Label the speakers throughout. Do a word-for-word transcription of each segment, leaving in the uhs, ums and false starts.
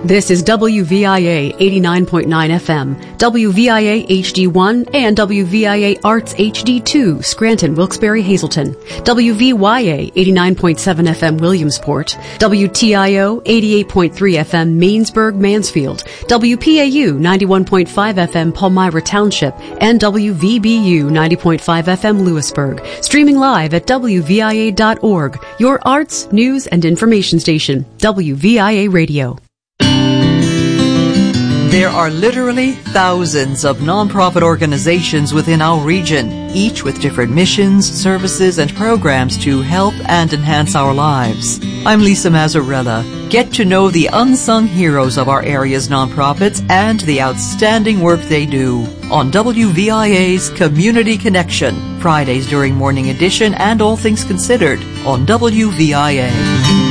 Speaker 1: This is W V I A eighty-nine point nine F M, W V I A H D one, and W V I A Arts H D two, Scranton, Wilkes-Barre, Hazleton, W V Y A eighty-nine point seven F M, Williamsport, W T I O eighty-eight point three F M, Mainsburg, Mansfield, W P A U ninety-one point five F M, Palmyra Township, and W V B U ninety point five F M, Lewisburg. Streaming live at W V I A dot org, your arts, news, and information station, W V I A Radio.
Speaker 2: There are literally thousands of nonprofit organizations within our region, each with different missions, services, and programs to help and enhance our lives. I'm Lisa Mazzarella. Get to know the unsung heroes of our area's nonprofits and the outstanding work they do on W V I A's Community Connection, Fridays during Morning Edition and All Things Considered on W V I A.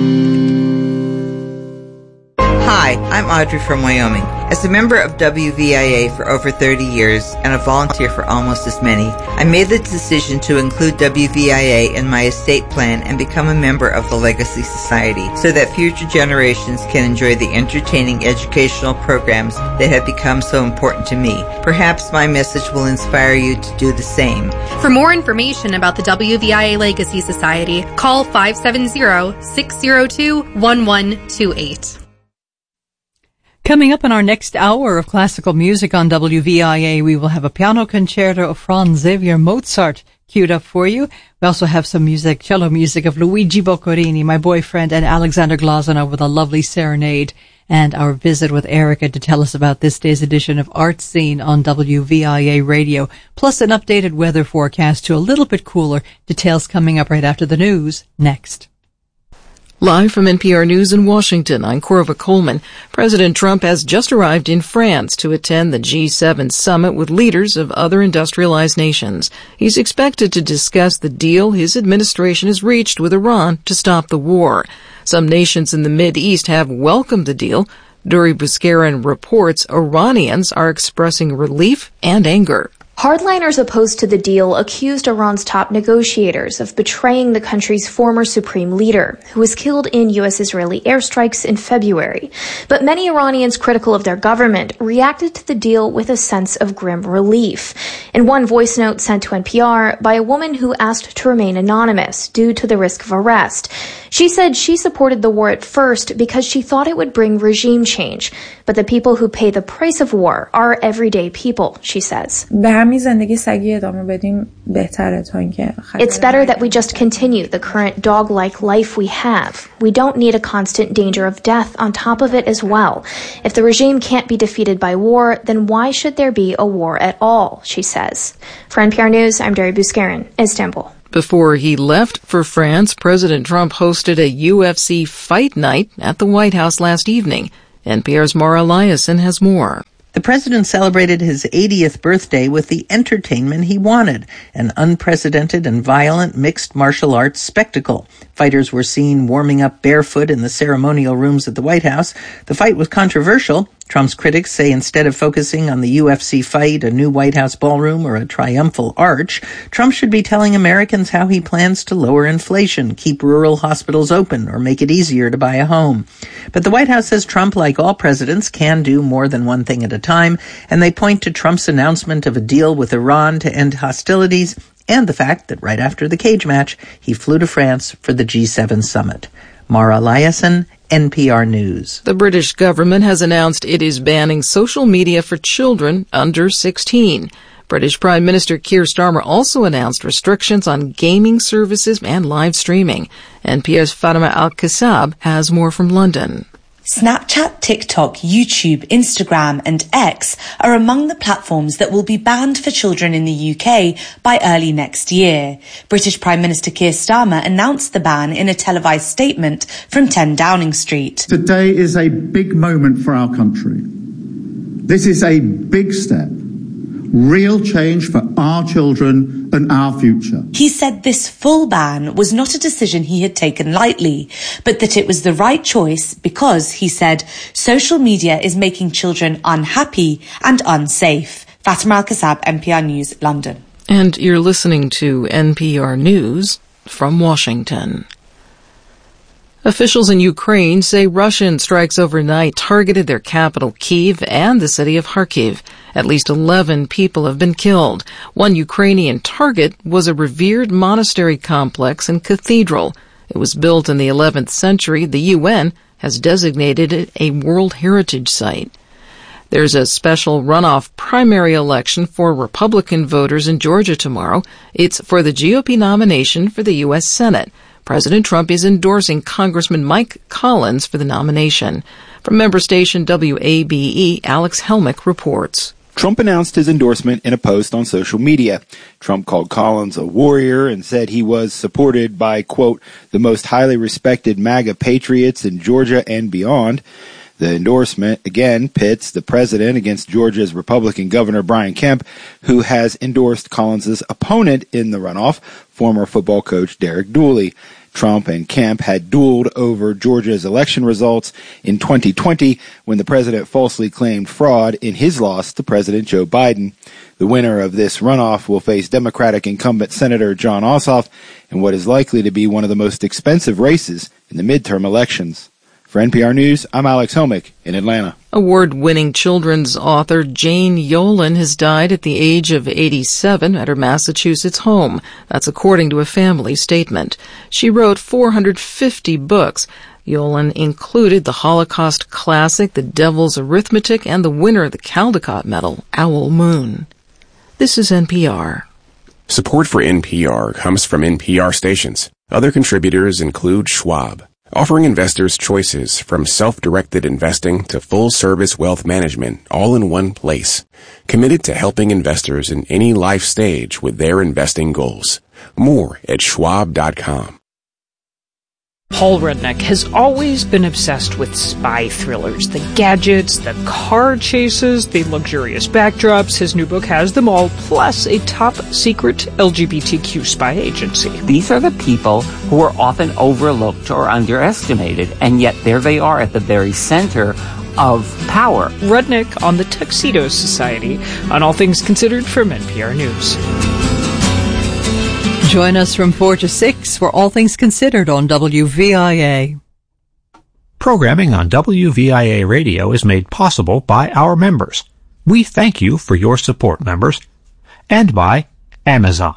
Speaker 3: Hi, I'm Audrey from Wyoming. As a member of W V I A for over thirty years and a volunteer for almost as many, I made the decision to include W V I A in my estate plan and become a member of the Legacy Society so that future generations can enjoy the entertaining educational programs that have become so important to me. Perhaps my message will inspire you to do the same.
Speaker 4: For more information about the W V I A Legacy Society, call five seven zero, six zero two, one one two eight.
Speaker 5: Coming up in our next hour of classical music on W V I A, we will have a piano concerto of Franz Xavier Mozart queued up for you. We also have some music, cello music of Luigi Boccherini, my boyfriend, and Alexander Glazunov with a lovely serenade, and our visit with Erica to tell us about this day's edition of Art Scene on W V I A Radio, plus an updated weather forecast to a little bit cooler. Details coming up right after the news. Next.
Speaker 6: Live from N P R News in Washington, I'm Corva Coleman. President Trump has just arrived in France to attend the G seven summit with leaders of other industrialized nations. He's expected to discuss the deal his administration has reached with Iran to stop the war. Some nations in the Mideast have welcomed the deal. Duri Buskarin reports Iranians are expressing relief and anger.
Speaker 7: Hardliners opposed to the deal accused Iran's top negotiators of betraying the country's former supreme leader, who was killed in U S-Israeli airstrikes in February. But many Iranians critical of their government reacted to the deal with a sense of grim relief. In one voice note sent to N P R by a woman who asked to remain anonymous due to the risk of arrest, she said she supported the war at first because she thought it would bring regime change. But the people who pay the price of war are everyday people, she says.
Speaker 8: It's
Speaker 7: better that we just continue the current dog-like life we have. We don't need a constant danger of death on top of it as well. If the regime can't be defeated by war, then why should there be a war at all, she says. For N P R News, I'm Duri Buskarin, Istanbul.
Speaker 6: Before he left for France, President Trump hosted a U F C fight night at the White House last evening. N P R's Mara Liasson has more.
Speaker 9: The president celebrated his eightieth birthday with the entertainment he wanted, an unprecedented and violent mixed martial arts spectacle. Fighters were seen warming up barefoot in the ceremonial rooms at the White House. The fight was controversial. Trump's critics say instead of focusing on the U F C fight, a new White House ballroom, or a triumphal arch, Trump should be telling Americans how he plans to lower inflation, keep rural hospitals open, or make it easier to buy a home. But the White House says Trump, like all presidents, can do more than one thing at a time, and they point to Trump's announcement of a deal with Iran to end hostilities and the fact that right after the cage match, he flew to France for the G seven summit. Mara Liasson, N P R News.
Speaker 6: The British government has announced it is banning social media for children under sixteen. British Prime Minister Keir Starmer also announced restrictions on gaming services and live streaming. N P R's Fatima Al-Kassab has more from London.
Speaker 10: Snapchat, TikTok, YouTube, Instagram and X are among the platforms that will be banned for children in the U K by early next year. British Prime Minister Keir Starmer announced the ban in a televised statement from ten Downing Street.
Speaker 11: Today is a big moment for our country. This is a big step. Real change for our children and our future.
Speaker 10: He said this full ban was not a decision he had taken lightly, but that it was the right choice because, he said, social media is making children unhappy and unsafe. Fatima Al-Kassab, N P R News, London.
Speaker 6: And you're listening to N P R News from Washington. Officials in Ukraine say Russian strikes overnight targeted their capital, Kyiv, and the city of Kharkiv. At least eleven people have been killed. One Ukrainian target was a revered monastery complex and cathedral. It was built in the eleventh century. The U N has designated it a World Heritage Site. There's a special runoff primary election for Republican voters in Georgia tomorrow. It's for the G O P nomination for the U S Senate. President Trump is endorsing Congressman Mike Collins for the nomination. From member station W A B E, Alex Helmick reports.
Speaker 8: Trump announced his endorsement in a post on social media. Trump called Collins a warrior and said he was supported by, quote, the most highly respected MAGA patriots in Georgia and beyond. The endorsement, again, pits the president against Georgia's Republican Governor Brian Kemp, who has endorsed Collins' opponent in the runoff, former football coach Derek Dooley. Trump and Kemp had dueled over Georgia's election results in twenty twenty when the president falsely claimed fraud in his loss to President Joe Biden. The winner of this runoff will face Democratic incumbent Senator Jon Ossoff in what is likely to be one of the most expensive races in the midterm elections. For N P R News, I'm Alex Helmick in Atlanta.
Speaker 6: Award-winning children's author Jane Yolen has died at the age of eighty-seven at her Massachusetts home. That's according to a family statement. She wrote four hundred fifty books. Yolen included the Holocaust classic The Devil's Arithmetic and the winner of the Caldecott Medal, Owl Moon. This is N P R.
Speaker 12: Support for N P R comes from N P R stations. Other contributors include Schwab, offering investors choices from self-directed investing to full-service wealth management all in one place. Committed to helping investors in any life stage with their investing goals. More at schwab dot com.
Speaker 13: Paul Rudnick has always been obsessed with spy thrillers, the gadgets, the car chases, the luxurious backdrops. His new book has them all, plus a top-secret L G B T Q spy agency.
Speaker 14: These are the people who are often overlooked or underestimated, and yet there they are at the very center of power.
Speaker 13: Rudnick on the Tuxedo Society, on All Things Considered from N P R News.
Speaker 5: Join us from four to six for All Things Considered on W V I A.
Speaker 15: Programming on W V I A Radio is made possible by our members. We thank you for your support, members. And by Amazon.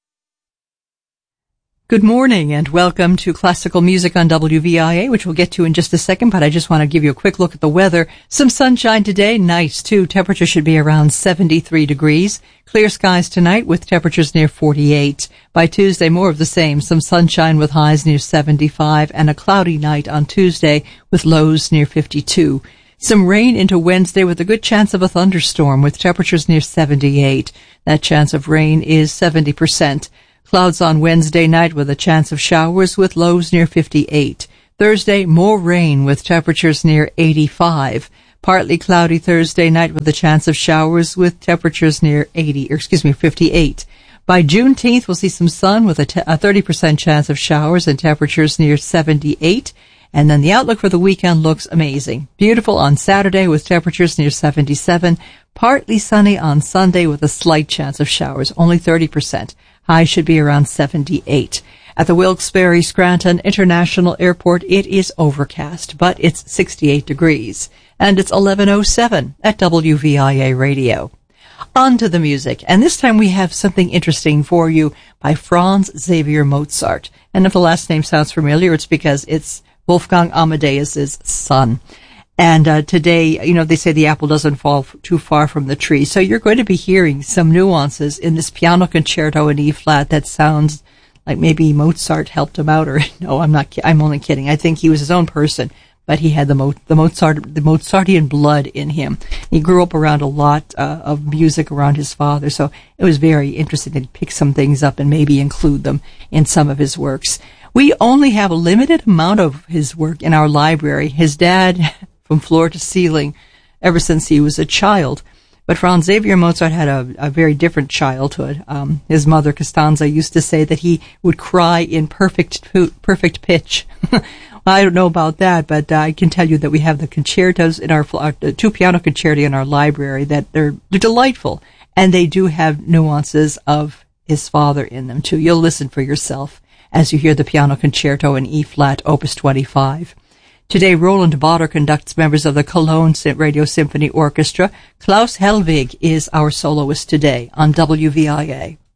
Speaker 5: Good morning and welcome to Classical Music on W V I A, which we'll get to in just a second, but I just want to give you a quick look at the weather. Some sunshine today, nice too. Temperature should be around seventy-three degrees. Clear skies tonight with temperatures near forty-eight. By Tuesday, more of the same. Some sunshine with highs near seventy-five and a cloudy night on Tuesday with lows near fifty-two. Some rain into Wednesday with a good chance of a thunderstorm with temperatures near seventy-eight. That chance of rain is seventy percent. Clouds on Wednesday night with a chance of showers with lows near fifty-eight. Thursday, more rain with temperatures near eighty-five. Partly cloudy Thursday night with a chance of showers with temperatures near eighty, or excuse me, fifty-eight. By Juneteenth, we'll see some sun with a, t- a thirty percent chance of showers and temperatures near seventy-eight. And then the outlook for the weekend looks amazing. Beautiful on Saturday with temperatures near seventy-seven. Partly sunny on Sunday with a slight chance of showers, only thirty percent. High should be around seventy-eight. At the Wilkes-Barre Scranton International Airport, it is overcast, but it's sixty-eight degrees. And it's eleven oh seven at W V I A Radio. On to the music, and this time we have something interesting for you by Franz Xavier Mozart. And if the last name sounds familiar, it's because it's Wolfgang Amadeus's son. And uh, today, you know, they say the apple doesn't fall f- too far from the tree. So you're going to be hearing some nuances in this piano concerto in E-flat that sounds like maybe Mozart helped him out. Or no, I'm not. Ki- I'm only kidding. I think he was his own person, but he had the Mo- the Mozart the Mozartian blood in him. He grew up around a lot uh, of music around his father, so it was very interesting to pick some things up and maybe include them in some of his works. We only have a limited amount of his work in our library. His dad, from floor to ceiling, ever since he was a child. But Franz Xavier Mozart had a, a very different childhood. Um, his mother, Costanza, used to say that he would cry in perfect perfect pitch. Well, I don't know about that, but uh, I can tell you that we have the concertos in our, uh, two piano concerti in our library that they're, they're delightful. And they do have nuances of his father in them, too. You'll listen for yourself. as you hear the piano concerto in E-flat, Opus twenty-five. Today, Roland Bader conducts members of the Cologne Radio Symphony Orchestra. Klaus Helwig is our soloist today on W V I A.